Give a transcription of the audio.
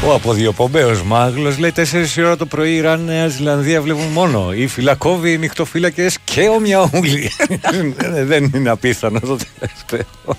Ο αποδιοπομπαίος Μάγλος λέει 4 η ώρα το πρωί Ιράν, Νέα Ζηλανδία βλέπουν μόνο. Οι φυλακόβοι, οι νυχτοφύλακες και ο Μιαούλη. Δεν είναι απίθανο το τελευταίο.